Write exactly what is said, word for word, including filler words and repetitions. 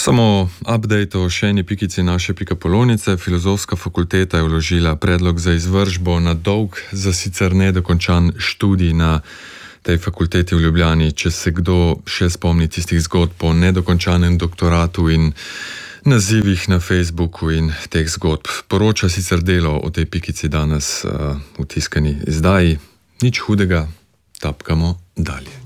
Samo update o še eni pikici naše pikapolonice. Filozofska fakulteta je vložila predlog za izvršbo na dolg za sicer nedokončan študij na tej fakulteti v Ljubljani. Če se kdo še spomni tistih zgodb o nedokončanem doktoratu in nazivih na Facebooku in teh zgodb. Poroča sicer Delo o tej pikici danes uh, v tiskani izdaji. Nič hudega, tapkamo dalje.